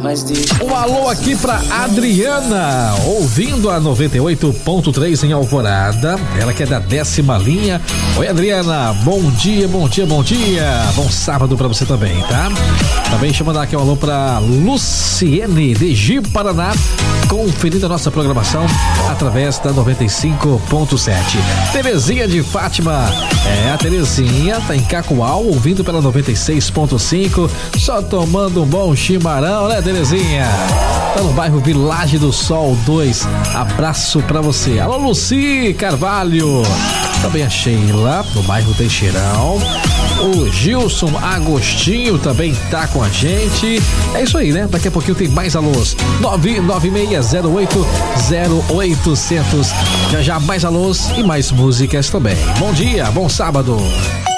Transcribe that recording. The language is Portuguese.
Um alô aqui pra Adriana, ouvindo a 98.3 em Alvorada. Ela que é da 10ª linha. Oi, Adriana, bom dia, bom dia, bom dia. Bom sábado pra você também, tá? Também chamando aqui um alô pra Luciene de Ji, Paraná, conferindo a nossa programação através da 95.7. Terezinha de Fátima, a Terezinha tá em Cacoal, ouvindo pela 96.5, só tomando um bom chimarrão, né, Terezinha? Tá no bairro Village do Sol 2, abraço pra você. Alô, Luci Carvalho, também a Sheila, no bairro Teixeirão. O Gilson Agostinho também tá com a gente. É isso aí, né? Daqui a pouquinho tem mais alôs. 996080800. Já já mais alôs e mais músicas também. Bom dia, bom sábado.